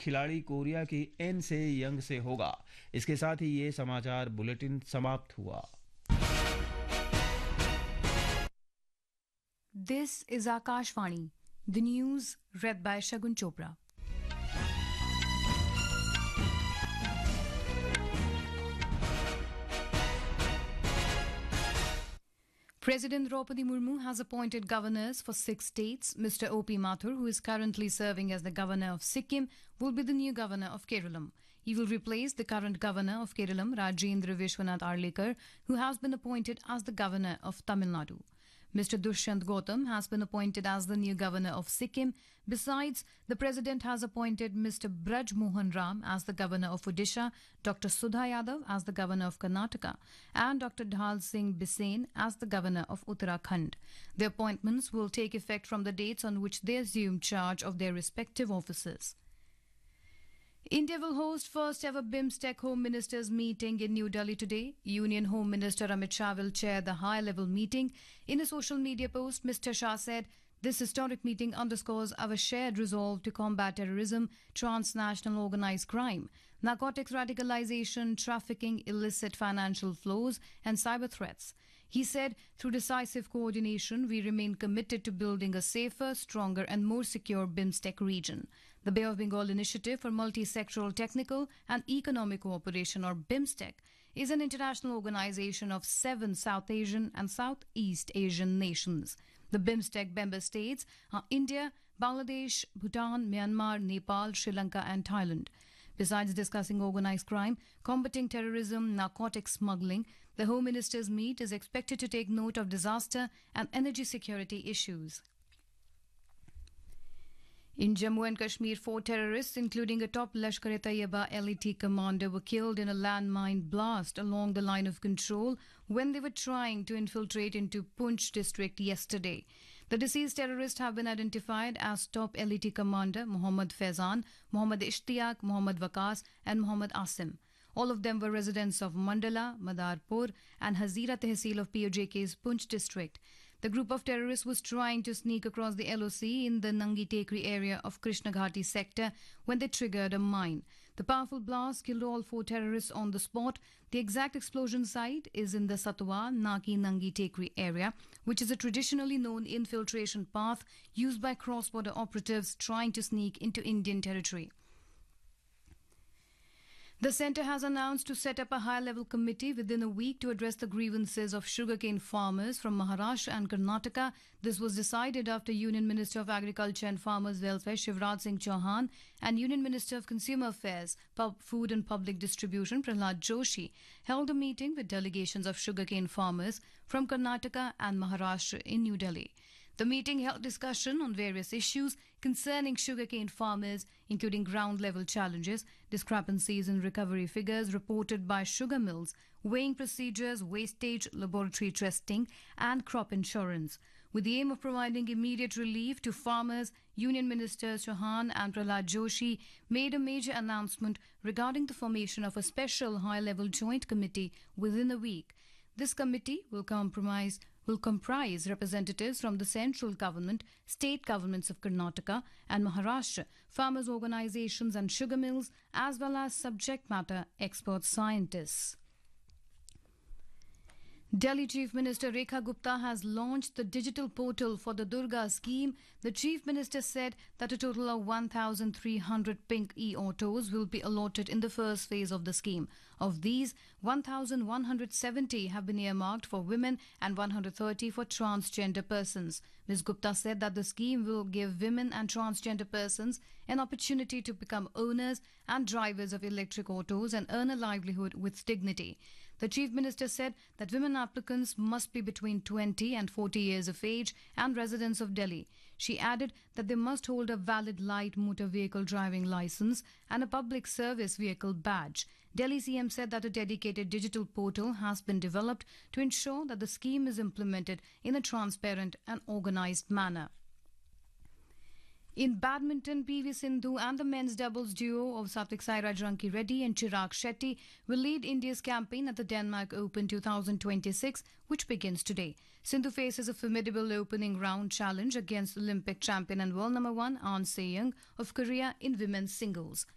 खिलाड़ी कोरिया की एन से यंग से होगा। इसके साथ ही ये समाचार बुलेटिन समाप्त हुआ। This is Akashvani, the news read by Shagun Chopra. President Draupadi Murmu has appointed governors for 6 states. Mr. O.P. Mathur, who is currently serving as the governor of Sikkim, will be the new governor of Kerala. He will replace the current governor of Kerala, Rajendra Vishwanath Arlekar, who has been appointed as the governor of Tamil Nadu. Mr. Dushyant Gautam has been appointed as the new governor of Sikkim. Besides, the president has appointed Mr. Braj Mohan Ram as the governor of Odisha, Dr. Sudha Yadav as the governor of Karnataka, and Dr. Dhal Singh Bisain as the governor of Uttarakhand. The appointments will take effect from the dates on which they assume charge of their respective offices. India will host first ever BIMSTEC Home Ministers meeting in New Delhi today. Union Home Minister Amit Shah will chair the high-level meeting. In a social media post, Mr. Shah said, "This historic meeting underscores our shared resolve to combat terrorism, transnational organized crime, narcotics radicalization, trafficking, illicit financial flows, and cyber threats." He said, "Through decisive coordination, we remain committed to building a safer, stronger, and more secure BIMSTEC region." The Bay of Bengal Initiative for Multi-Sectoral Technical and Economic Cooperation, or BIMSTEC, is an international organization of 7 South Asian and Southeast Asian nations. The BIMSTEC member states are India, Bangladesh, Bhutan, Myanmar, Nepal, Sri Lanka, and Thailand. Besides discussing organized crime, combating terrorism, narcotics smuggling, the Home Ministers' meet is expected to take note of disaster and energy security issues. In Jammu and Kashmir, 4 terrorists, including a top Lashkar-e-Taiba LET commander, were killed in a landmine blast along the line of control when they were trying to infiltrate into Poonch district yesterday. The deceased terrorists have been identified as top LET commander Mohammad Faizan, Mohammad Ishtiaq, Mohammad Waqas, and Mohammad Asim. All of them were residents of Mandala, Madarpur, and Hazira Tehsil of POJK's Poonch district. The group of terrorists was trying to sneak across the LOC in the Nangi Tekri area of Krishna Ghati sector when they triggered a mine. The powerful blast killed all 4 terrorists on the spot. The exact explosion site is in the Satwa Naki Nangi Tekri area, which is a traditionally known infiltration path used by cross-border operatives trying to sneak into Indian territory. The centre has announced to set up a high-level committee within a week to address the grievances of sugarcane farmers from Maharashtra and Karnataka. This was decided after Union Minister of Agriculture and Farmers Welfare Shivraj Singh Chauhan and Union Minister of Consumer Affairs, Food and Public Distribution Prahlad Joshi held a meeting with delegations of sugarcane farmers from Karnataka and Maharashtra in New Delhi. The meeting held discussion on various issues concerning sugarcane farmers, including ground-level challenges, discrepancies in recovery figures reported by sugar mills, weighing procedures, wastage, laboratory testing, and crop insurance. With the aim of providing immediate relief to farmers, Union Ministers Chauhan and Prahlad Joshi made a major announcement regarding the formation of a special high-level joint committee within a week. This committee will comprise representatives from the central government, state governments of Karnataka and Maharashtra, farmers' organizations and sugar mills, as well as subject matter expert scientists. Delhi Chief Minister Rekha Gupta has launched the digital portal for the Durga scheme. The Chief Minister said that a total of 1,300 pink e-autos will be allotted in the first phase of the scheme. Of these, 1,170 have been earmarked for women and 130 for transgender persons. Ms. Gupta said that the scheme will give women and transgender persons an opportunity to become owners and drivers of electric autos and earn a livelihood with dignity. The Chief Minister said that women applicants must be between 20 and 40 years of age and residents of Delhi. She added that they must hold a valid light motor vehicle driving license and a public service vehicle badge. Delhi CM said that a dedicated digital portal has been developed to ensure that the scheme is implemented in a transparent and organized manner. In badminton, PV Sindhu and the men's doubles duo of Satvik Sairaj Ranki Reddy and Chirag Shetty will lead India's campaign at the Denmark Open 2026, which begins today. Sindhu faces a formidable opening round challenge against Olympic champion and world number 1 Ahn Se-young of Korea in women's singles.